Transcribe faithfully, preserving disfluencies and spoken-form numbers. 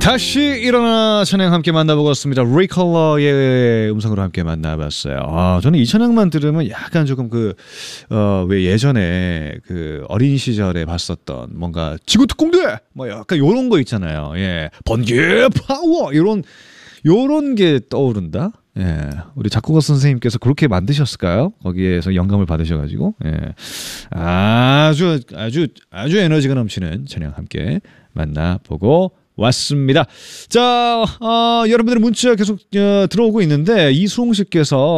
다시 일어나 찬양 함께 만나보겠습니다. 리컬러의 음성으로 함께 만나봤어요. 아, 저는 이 찬양만 들으면 약간 조금 그, 어, 왜 예전에 그 어린 시절에 봤었던 뭔가 지구특공대! 뭐 약간 요런 거 있잖아요. 예. 번개 파워! 이런, 요런 게 떠오른다? 예. 우리 작곡가 선생님께서 그렇게 만드셨을까요? 거기에서 영감을 받으셔가지고. 예. 아주, 아주, 아주 에너지가 넘치는 찬양 함께 만나보고 왔습니다. 자, 어, 여러분들의 문자 계속 어, 들어오고 있는데 이수홍 씨께서